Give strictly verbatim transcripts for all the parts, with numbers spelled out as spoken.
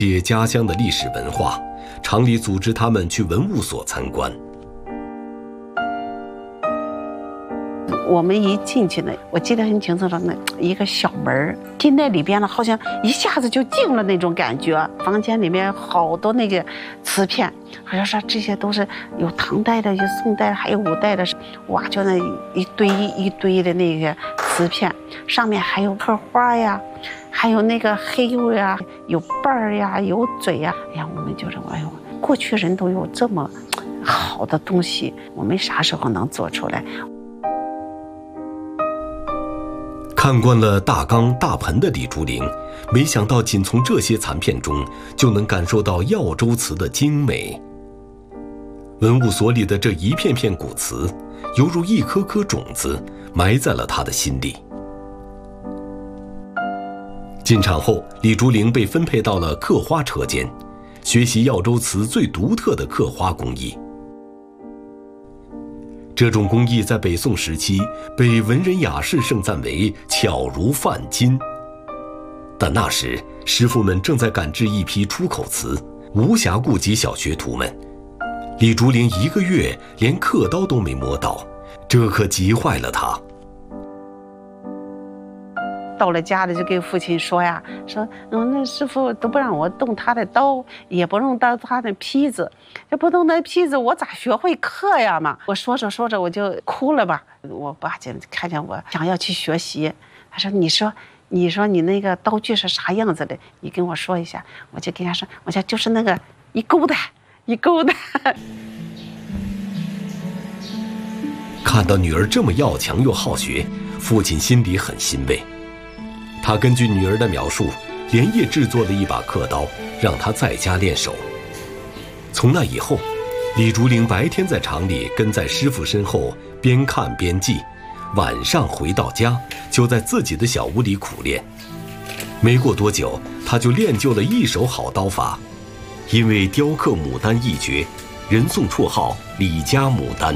解家乡的历史文化，厂里组织他们去文物所参观。 我们一进去呢，我记得很清楚的，那一个小门进那里边呢，好像一下子就进了那种感觉。房间里面好多那个瓷片，好像说这些都是有唐代的，有宋代的，还有五代的，哇，就那一堆一堆的那个瓷片，上面还有刻花呀，还有那个黑釉呀，有瓣儿呀，有嘴呀。哎呀，我们就说，哎呦，过去人都有这么好的东西，我们啥时候能做出来？ 看惯了大缸大盆的李竹林，没想到仅从这些残片中就能感受到耀州瓷的精美。文物所里的这一片片古瓷，犹如一颗颗种子，埋在了他的心里。进厂后，李竹林被分配到了刻花车间，学习耀州瓷最独特的刻花工艺。这种工艺在北宋时期被文人雅士盛赞为巧如梵金，但那时师傅们正在赶制一批出口瓷，无暇顾及小学徒们。李竹林一个月连刻刀都没摸到，这可急坏了他。 到了家里就给父亲说呀，说嗯，那师傅都不让我动他的刀，也不用当他的坯子，这不动那坯子，我咋学会刻呀嘛？我说着说着我就哭了吧。我爸就看见我想要去学习，他说你说你说你那个刀具是啥样子的，你跟我说一下。我就跟他说，我说就是那个一勾的一勾的。 看到女儿这么要强又好学，父亲心里很欣慰。他根据女儿的描述，连夜制作了一把刻刀，让她在家练手。从那以后，李竹林白天在厂里跟在师傅身后，边看边记，晚上回到家就在自己的小屋里苦练。没过多久，他就练就了一手好刀法，因为雕刻牡丹一绝，人送绰号李家牡丹。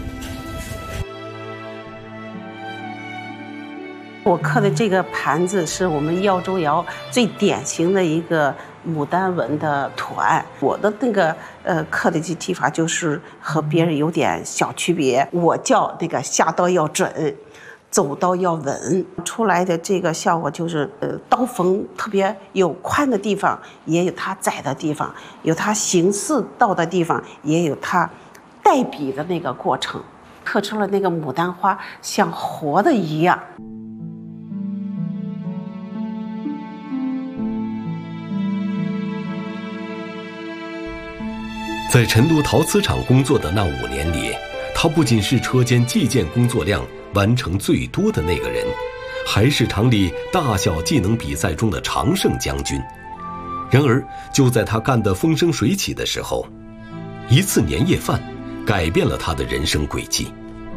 我刻的这个盘子是我们耀州窑最典型的一个牡丹纹的图案。我的那个呃刻的这技法就是和别人有点小区别，我叫那个下刀要准，走刀要稳，出来的这个效果就是呃刀锋特别有宽的地方，也有它窄的地方，有它形似刀的地方，也有它带笔的那个过程，刻出了那个牡丹花像活的一样。 在陈炉陶瓷厂工作的那五年里，他不仅是车间计件工作量完成最多的那个人，还是厂里大小技能比赛中的常胜将军。然而，就在他干得风生水起的时候，一次年夜饭改变了他的人生轨迹。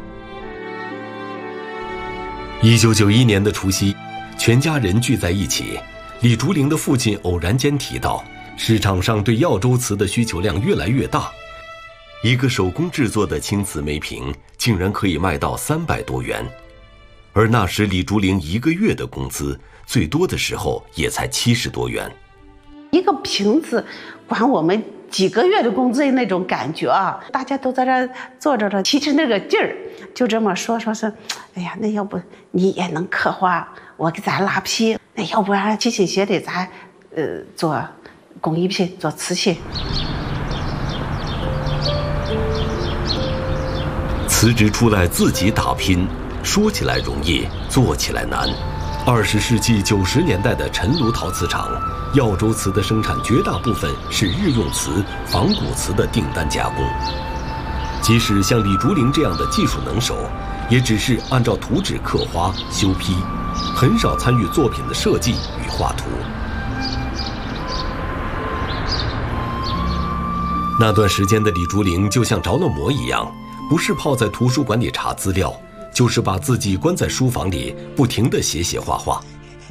一九九一年的除夕，全家人聚在一起，李竹林的父亲偶然间提到，市场上对耀州瓷的需求量越来越大，一个手工制作的青瓷梅瓶竟然可以卖到三百多元，而那时李竹林一个月的工资最多的时候也才七十多元。 一个瓶子管我们几个月的工资那种感觉啊！大家都在这坐着的，提着那个劲儿，就这么说说是，哎呀，那要不你也能刻花，我给咱拉坯，那要不然齐心协力咱呃做工艺品，做瓷器。 辞职出来自己打拼，说起来容易，做起来难。二十世纪九十年代的陈炉陶瓷厂，耀州瓷的生产绝大部分是日用瓷、仿古瓷的订单加工。即使像李竹林这样的技术能手，也只是按照图纸刻花、修坯，很少参与作品的设计与画图。那段时间的李竹林就像着了魔一样，不是泡在图书馆里查资料，就是把自己关在书房里，不停地写写画画。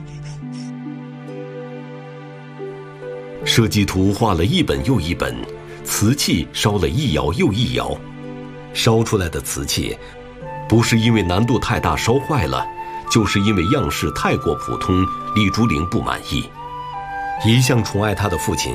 设计图画了一本又一本，瓷器烧了一窑又一窑，烧出来的瓷器，不是因为难度太大烧坏了，就是因为样式太过普通，李竹林不满意。 一向宠爱他的父亲